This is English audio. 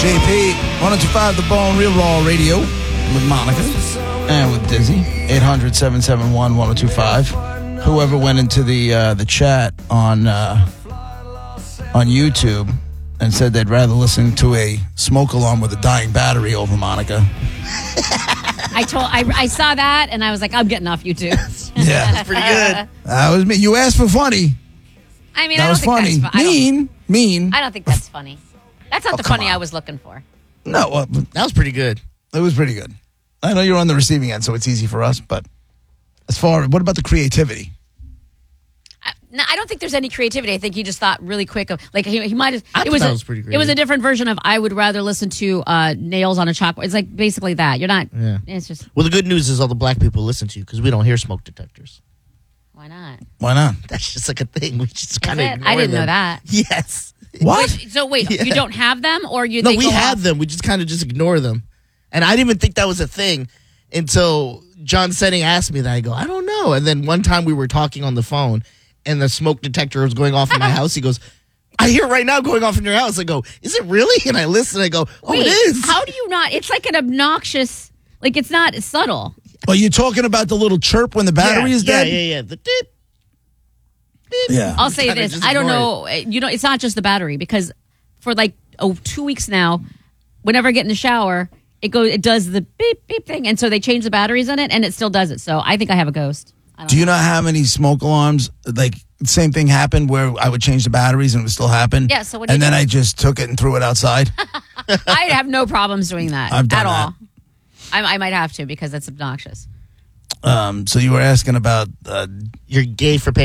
JP, 102.5 The Bone, Real Raw Radio with Monica and with Dizzy. 800-771-1025. Whoever went into the chat on YouTube and said they'd rather listen to a smoke alarm with a dying battery over Monica. I saw that and I was like, I'm getting off YouTube. Yeah, That's pretty good. that was me. You asked for funny. I mean, That I don't was think funny. that's Mean. I don't think that's funny. That's not the come funny on. I was looking for. No, That was pretty good. it was pretty good. I know you're on the receiving end, so it's easy for us. But what about the creativity? No, I don't think there's any creativity. I think he just thought really quick of he might have. I thought that was pretty It was a creative. different version of I would rather listen to nails on a chalkboard. It's like basically that. You're not. Yeah. It's just Well, the good news is all the black people listen to you because we don't hear smoke detectors. why not? Why not? That's just like a thing. We just kind it? of I didn't know that. Yes. What? Wait, Yeah. you don't have them, or you? No, they we go have off? them. We just kind of just ignore them. And I didn't even think that was a thing until John Setting asked me that. I go, I don't know. And then one time we were talking on the phone and the smoke detector was going off in my house. He goes, I hear it right now going off in your house. I go, is it really? And I listen. I go, oh, Wait, it is. How do you not? It's like an obnoxious. Like it's not subtle. Are you talking about the little chirp when the battery is dead? Yeah. The dip. Yeah. I'll say kinda this. just I don't ignore know. It's not just the battery because for like 2 weeks now, whenever I get in the shower, it does the beep beep thing, and so they change the batteries in it, and it still does it. So I think I have a ghost. I don't Do you know. know how many smoke alarms, like, same thing happened where I would change the batteries and it would still happen? Yeah, so what do And you then do? I just took it and threw it outside? I have no problems doing that I've done at all. I might have to because that's obnoxious. So you were asking about You're gay for paying